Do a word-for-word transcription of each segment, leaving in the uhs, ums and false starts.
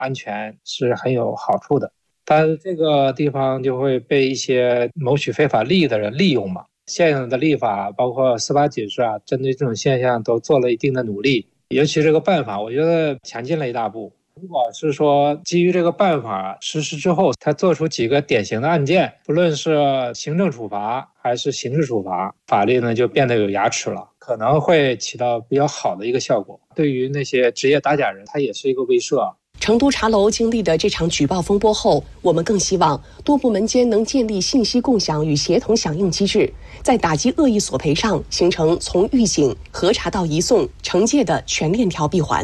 安全是很有好处的。但是这个地方就会被一些谋取非法利益的人利用嘛。现有的立法包括司法解释啊，针对这种现象都做了一定的努力，尤其这个办法我觉得前进了一大步。如果是说基于这个办法实施之后，他做出几个典型的案件，不论是行政处罚还是刑事处罚，法律呢就变得有牙齿了，可能会起到比较好的一个效果。对于那些职业打假人，它也是一个威慑。 成都茶楼经历的这场举报风波后，我们更希望多部门间能建立信息共享与协同响应机制，在打击恶意索赔上形成从预警、核查到移送、惩戒的全链条闭环。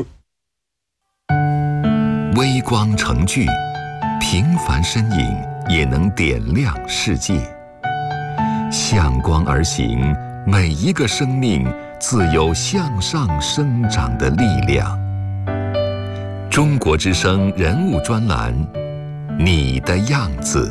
微光成炬，平凡身影也能点亮世界。向光而行，每一个生命自有向上生长的力量。中国之声人物专栏，你的样子。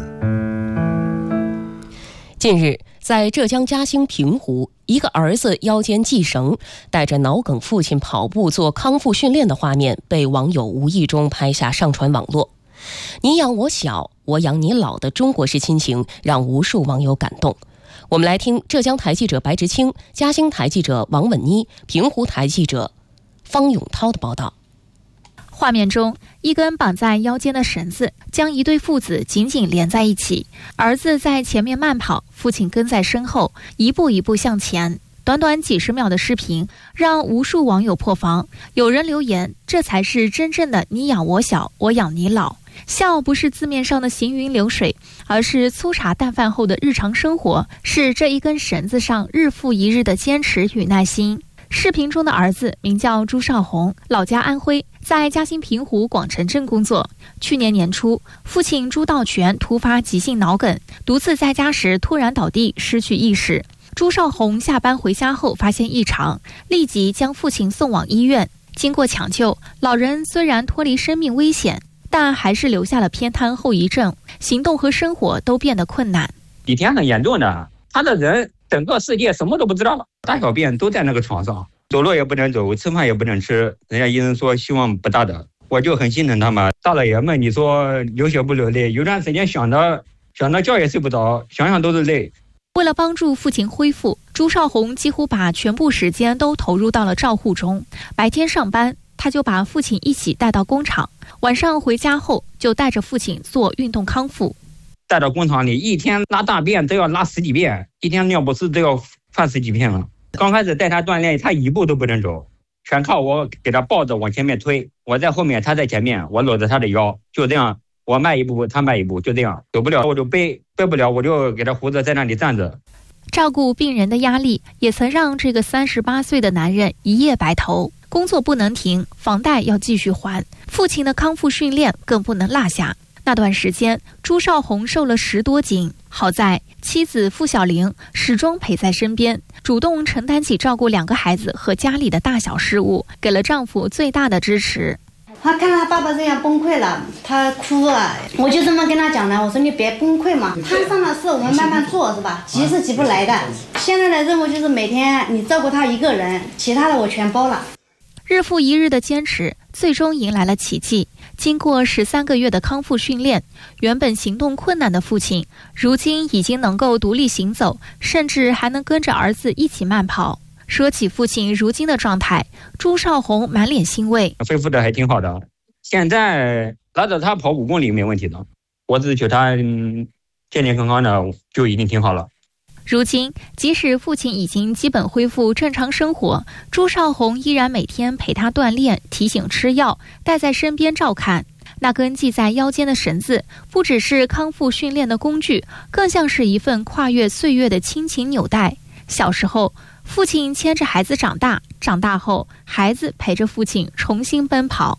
近日，在浙江嘉兴平湖，一个儿子腰间系绳，带着脑梗父亲跑步做康复训练的画面被网友无意中拍下上传网络。你养我小，我养你老的中国式亲情让无数网友感动。我们来听浙江台记者白直清、嘉兴台记者王稳妮、平湖台记者方永涛的报道。 画面中，一根绑在腰间的绳子将一对父子紧紧连在一起，儿子在前面慢跑，父亲跟在身后，一步一步向前。短短几十秒的视频让无数网友破防，有人留言，这才是真正的你养我小，我养你老。笑不是字面上的行云流水，而是粗茶淡饭后的日常生活，是这一根绳子上日复一日的坚持与耐心。视频中的儿子名叫朱少红，老家安徽，在嘉兴平湖广城镇工作。去年年初，父亲朱道全突发急性脑梗，独自在家时突然倒地，失去意识。朱少红下班回家后发现异常，立即将父亲送往医院。经过抢救，老人虽然脱离生命危险，但还是留下了偏瘫后遗症，行动和生活都变得困难。 以前很严重的，他的人整个世界什么都不知道，大小便都在那个床上，走路也不能走，吃饭也不能吃，人家医生说希望不大的，我就很心疼他们。大老爷们，你说流血不流泪？有段时间想着想着觉也睡不着，想想都是泪。 为了帮助父亲恢复，朱少红几乎把全部时间都投入到了照护中。白天上班，他就把父亲一起带到工厂，晚上回家后就带着父亲做运动康复。 带到工厂里，一天拉大便都要拉十几遍，一天尿不湿都要犯十几遍了。刚开始带他锻炼，他一步都不能走，全靠我给他抱着往前面推，我在后面，他在前面，我搂着他的腰，就这样，我迈一步他迈一步，就这样，走不了我就背，背不了我就给他扶着在那里站着。 照顾病人的压力也曾让这个三十八岁的男人一夜白头，工作不能停，房贷要继续还，父亲的康复训练更不能落下。那段时间，朱少红瘦了十多斤，好在妻子付小玲始终陪在身边，主动承担起照顾两个孩子和家里的大小事务，给了丈夫最大的支持。 他看到他爸爸这样崩溃了，他哭了，我就这么跟他讲的，我说你别崩溃嘛，摊上的事我们慢慢做，是吧？急是急不来的。现在的任务就是每天你照顾他一个人，其他的我全包了。 日复一日的坚持，最终迎来了奇迹。经过十三个月的康复训练，原本行动困难的父亲，如今已经能够独立行走，甚至还能跟着儿子一起慢跑。说起父亲如今的状态，朱少红满脸欣慰， 恢复的还挺好的，现在拉着他跑五公里没问题的，我只求他、嗯、健健康康的就已经挺好了。 如今，即使父亲已经基本恢复正常生活，朱少红依然每天陪他锻炼，提醒吃药，带在身边照看。那根系在腰间的绳子，不只是康复训练的工具，更像是一份跨越岁月的亲情纽带。小时候，父亲牵着孩子长大，长大后，孩子陪着父亲重新奔跑。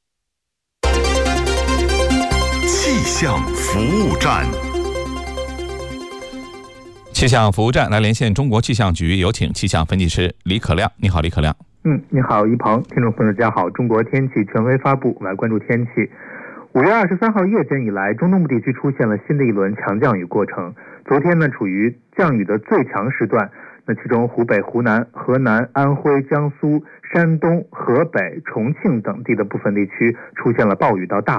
气象服务站。 气象服务站来连线中国气象局，有请气象分析师李可亮。你好，李可亮。 嗯，你好，一鹏，听众朋友大家好。中国天气权威发布，我们来关注天气。五月二十三号夜间以来，中东部地区出现了新的一轮强降雨过程。昨天呢，处于降雨的最强时段， 那其中湖北、湖南、河南、安徽、江苏、山东、河北、重庆等地的部分地区出现了暴雨到大